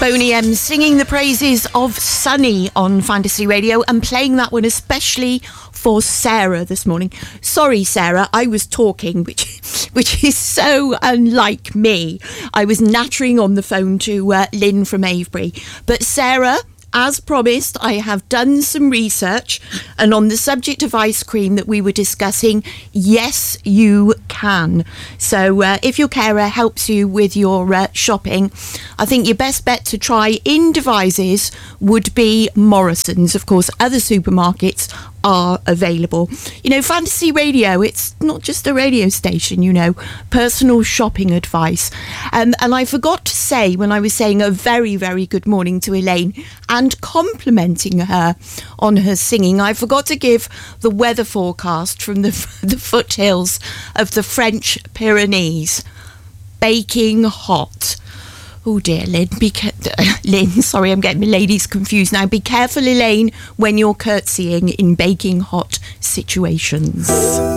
Boney M singing the praises of Sunny on Fantasy Radio and playing that one especially for Sarah this morning. Sorry, Sarah, I was talking, which is so unlike me. I was nattering on the phone to Lynn from Avebury. But Sarah, as promised, I have done some research, and on the subject of ice cream that we were discussing, yes, you can. So if your carer helps you with your shopping, I think your best bet to try in Devizes would be Morrison's. Of course, other supermarkets are available. You know, Fantasy Radio, it's not just a radio station, you know, personal shopping advice. And I forgot to say, when I was saying a very, very good morning to Elaine and complimenting her on her singing, I forgot to give the weather forecast from the foothills of the French Pyrenees. Baking hot. Oh dear, Lynn, Lynn, sorry, I'm getting my ladies confused now. Be careful, Elaine, when you're curtsying in baking hot situations.